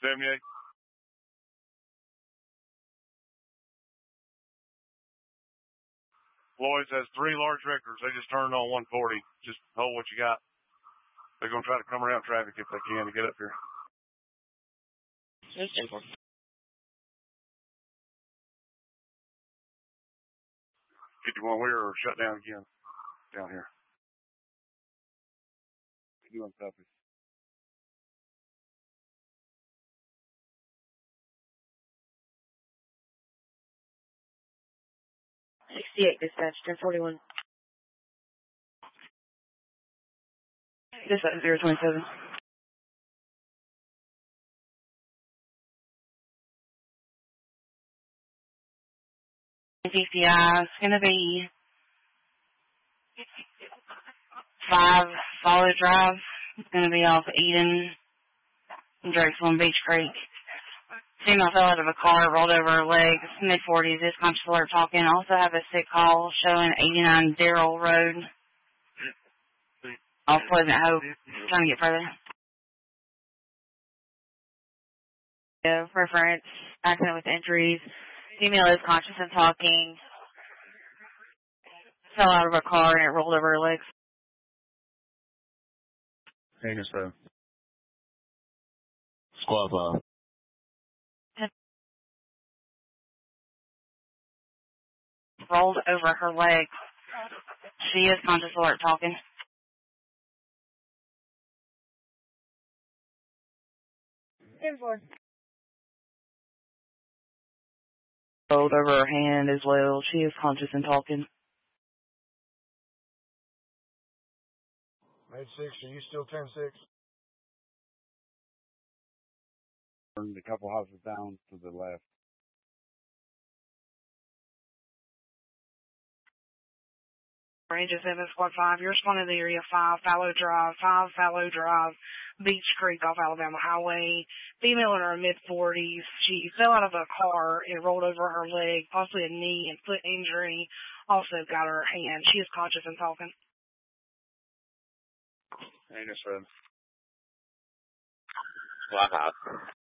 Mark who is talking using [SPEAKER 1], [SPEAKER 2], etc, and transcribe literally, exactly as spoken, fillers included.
[SPEAKER 1] seventy-eight. Lloyd's has three large wreckers. They just turned on one forty. Just hold what you got. They're going to try to come around traffic if they can to get up here. fifty-one, we are shut down again down here. fifty-one copy.
[SPEAKER 2] sixty-eight dispatch, ten forty-one. Dispatch zero twenty-seven. P C I is going to be five Follow Drive. It's going to be off Eden, Drexel, and Beach Creek. Female fell out of a car, rolled over her leg, mid forties, is conscious alert talking. Also have a sick call showing eighty-nine Darrell Road off Pleasant Hope. Trying to get further. Yeah, reference, accident with injuries. Female is conscious and talking. Fell out of a car and it rolled over her legs.
[SPEAKER 1] Hang so.
[SPEAKER 3] Squad five.
[SPEAKER 2] Rolled over her leg. She is conscious alert talking. ten four. Rolled over her hand as well. She is conscious and talking.
[SPEAKER 4] eight six, are you still ten six?
[SPEAKER 1] Turned a couple houses down to the left.
[SPEAKER 5] Ranger seven Squad five, you're responding to the area five, Fallow Drive, five Fallow Drive, Beach Creek off Alabama Highway. Female in her mid-forties. She fell out of a car and rolled over her leg, possibly a knee and foot injury. Also got her hand. She is conscious and talking.
[SPEAKER 1] Hang on, son.
[SPEAKER 3] Squad five.